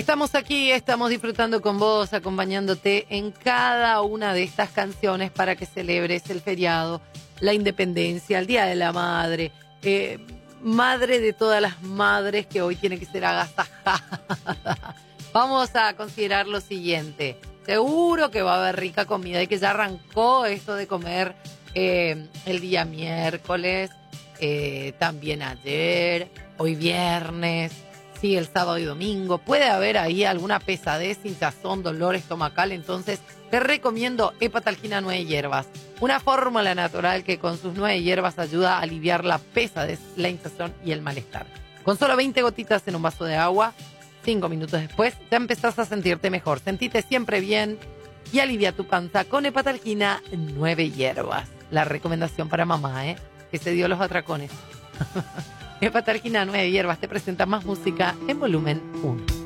Estamos aquí, estamos disfrutando con vos, acompañándote en cada una de estas canciones para que celebres el feriado, la independencia, el Día de la Madre, madre de todas las madres que hoy tiene que ser agasajada. Vamos a considerar lo siguiente. Seguro que va a haber rica comida y que ya arrancó esto de comer el día miércoles, también ayer, hoy viernes. Sí, el sábado y domingo. Puede haber ahí alguna pesadez, hinchazón, dolor estomacal. Entonces, te recomiendo Hepatalgina 9 hierbas. Una fórmula natural que con sus 9 hierbas ayuda a aliviar la pesadez, la hinchazón y el malestar. Con solo 20 gotitas en un vaso de agua, 5 minutos después, ya empezás a sentirte mejor. Sentite siempre bien y alivia tu panza con Hepatalgina 9 hierbas. La recomendación para mamá, que se dio los atracones. Hepatalgina 9 hierbas te presenta más música en volumen 1.